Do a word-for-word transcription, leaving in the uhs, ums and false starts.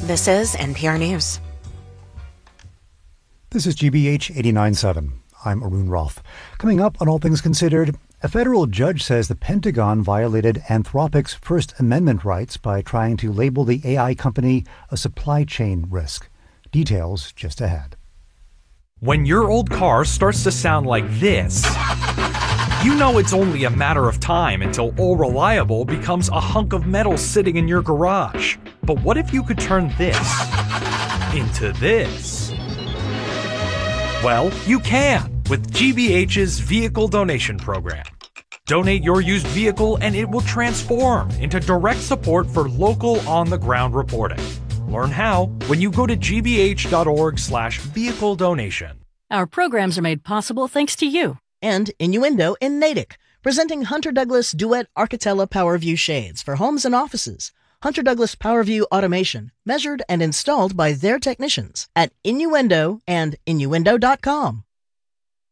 This is N P R News. This is G B H eighty-nine point seven. I'm Arun Roth. Coming up on All Things Considered, a federal judge says the Pentagon violated Anthropic's First Amendment rights by trying to label the A I company a supply chain risk. Details just ahead. When your old car starts to sound like this, you know it's only a matter of time until All Reliable becomes a hunk of metal sitting in your garage. But what if you could turn this into this? Well, you can with G B H's Vehicle Donation Program. Donate your used vehicle and it will transform into direct support for local on-the-ground reporting. Learn how when you go to gbh.org slash vehicle donation. Our programs are made possible thanks to you. And Innuendo in Natick, presenting Hunter Douglas Duet Architella PowerView shades for homes and offices. Hunter Douglas PowerView automation, measured and installed by their technicians at Innuendo and innuendo dot com.